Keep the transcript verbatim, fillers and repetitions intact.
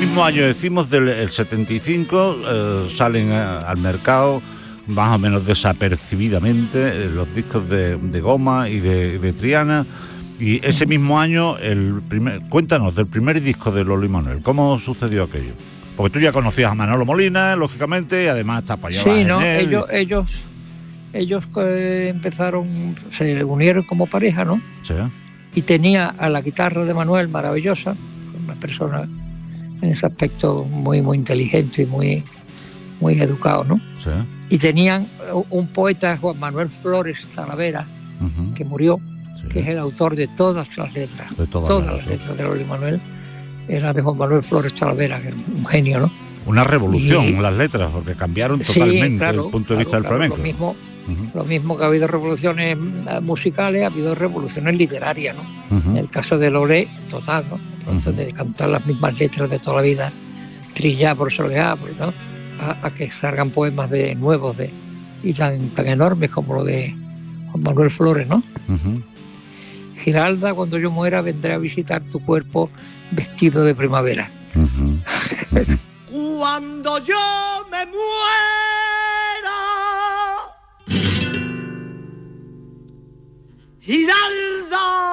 mismo año, decimos del el setenta y cinco, eh, salen a, al mercado más o menos desapercibidamente eh, los discos de, de Goma y de, de Triana. Y ese mismo año, el primer, cuéntanos del primer disco de Lolo y Manuel, ¿cómo sucedió aquello? Porque tú ya conocías a Manolo Molina, lógicamente, y además te apoyabas Sí, en no, él. ellos, ellos, ellos eh, empezaron, se unieron como pareja, ¿no? Sí. Y tenía a la guitarra de Manuel maravillosa, una persona en ese aspecto muy, muy inteligente y muy, muy educado, ¿no? Sí. Y tenían un poeta, Juan Manuel Flores Talavera, uh-huh. que murió, sí. que es el autor de todas las letras, de todas, todas las letras de Lolo y Manuel, era de Juan Manuel Flores Talavera, que era un genio, ¿no? Una revolución y, las letras, porque cambiaron totalmente sí, claro, el punto de vista claro, del flamenco. Lo mismo, uh-huh. lo mismo que ha habido revoluciones musicales, ha habido revoluciones literarias, ¿no? Uh-huh. En el caso de Lolé, total, ¿no? De pronto uh-huh. de cantar las mismas letras de toda la vida, trillar por solear, ¿no? A, a que salgan poemas de nuevos de y tan, tan enormes como lo de Juan Manuel Flores, ¿no? Uh-huh. Giralda, cuando yo muera, vendré a visitar tu cuerpo vestido de primavera. Uh-huh. Uh-huh. Cuando yo me muera